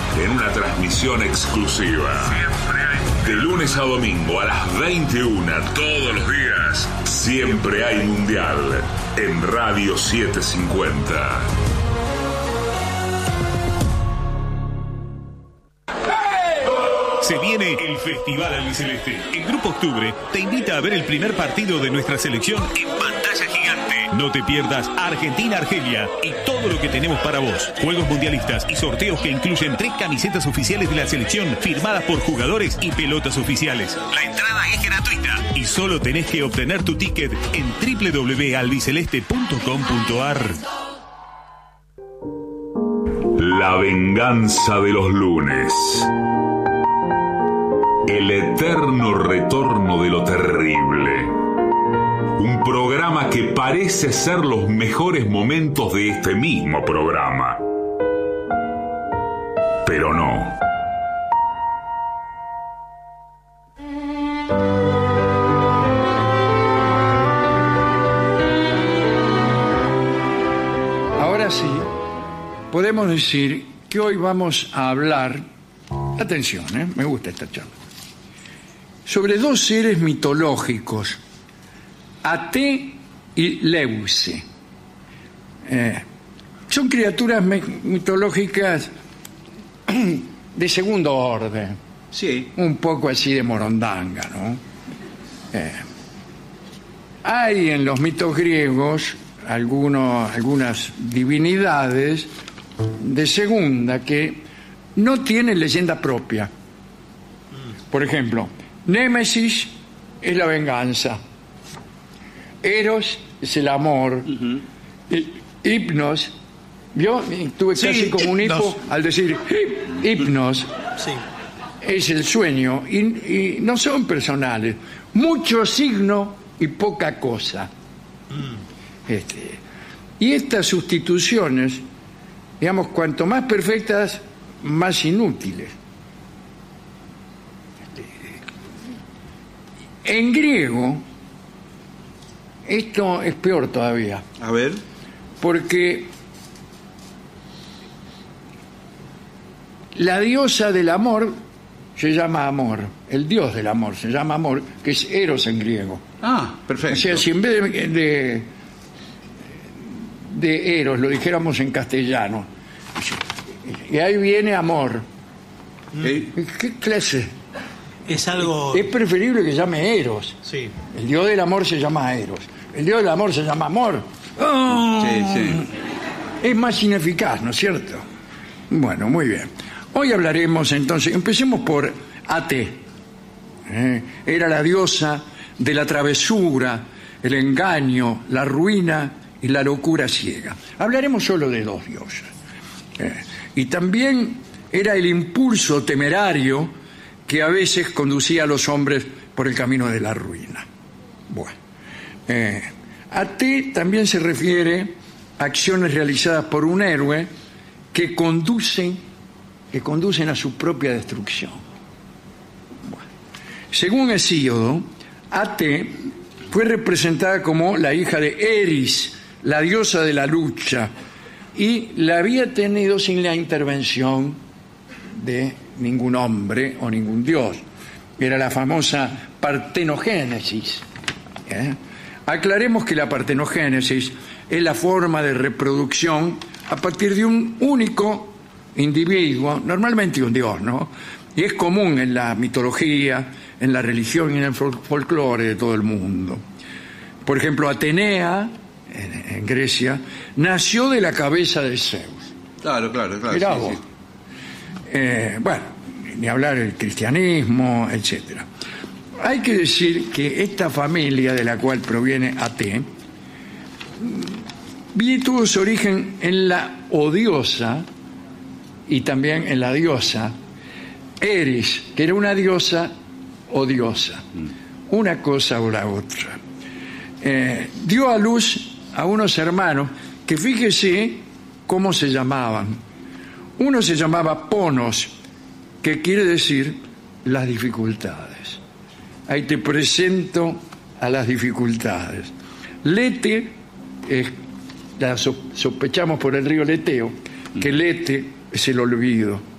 en una transmisión exclusiva. De lunes a domingo a las 21, todos los días, siempre hay Mundial en Radio 750. Se viene el Festival Albiceleste. El Grupo Octubre te invita a ver el primer partido de nuestra selección en pantalla gigante. No te pierdas Argentina-Argelia y todo lo que tenemos para vos. Juegos mundialistas y sorteos que incluyen 3 camisetas oficiales de la selección firmadas por jugadores y pelotas oficiales. La entrada es gratuita y solo tenés que obtener tu ticket en www.albiceleste.com.ar. La venganza de los lunes. El eterno retorno de lo terrible. Un programa que parece ser los mejores momentos de este mismo programa. Pero no. Ahora sí, podemos decir que hoy vamos a hablar, atención, me gusta esta charla, sobre 2 seres mitológicos, Ate y Leuce. Son criaturas mitológicas de segundo orden. Sí. Un poco así de morondanga, ¿no? Hay en los mitos griegos algunas divinidades de segunda que no tienen leyenda propia. Por ejemplo, Némesis es la venganza, Eros es el amor, Hipnos, yo tuve casi como un hipo al decir Hipnos, es el sueño, y no son personales, mucho signo y poca cosa. Y estas sustituciones, digamos, cuanto más perfectas, más inútiles. En griego, esto es peor todavía. A ver. Porque la diosa del amor se llama Amor. El dios del amor se llama Amor, que es Eros en griego. Ah, perfecto. O sea, si en vez de Eros lo dijéramos en castellano, y ahí viene Amor. ¿Qué clase? Es algo... Es preferible que llame Eros. Sí. El dios del amor se llama Eros. El dios del amor se llama Amor. ¡Oh! Sí. Es más ineficaz, ¿no es cierto? Bueno, muy bien. Hoy hablaremos entonces, empecemos por Ate. Era la diosa de la travesura, el engaño, la ruina y la locura ciega. Hablaremos solo de 2 diosas. Y también era el impulso temerario que a veces conducía a los hombres por el camino de la ruina. Bueno, Ate también se refiere a acciones realizadas por un héroe que conducen a su propia destrucción. Bueno, según Hesíodo, Ate fue representada como la hija de Eris, la diosa de la lucha, y la había tenido sin la intervención de ningún hombre o ningún dios. Era la famosa partenogénesis. Aclaremos que la partenogénesis es la forma de reproducción a partir de un único individuo, normalmente un dios, ¿no? Y es común en la mitología, en la religión y en el folclore de todo el mundo. Por ejemplo, Atenea, en Grecia, nació de la cabeza de Zeus. Claro. Mirá Sí. vos. Bueno, ni hablar del cristianismo, etcétera. Hay que decir que esta familia de la cual proviene Ate tuvo su origen en la odiosa y también en la diosa Eris, que era una diosa odiosa, una cosa o la otra. Dio a luz a unos hermanos que fíjese cómo se llamaban. Uno se llamaba Ponos, que quiere decir las dificultades. Ahí te presento a las dificultades. Lete, la sospechamos por el río Leteo, que Lete es el olvido.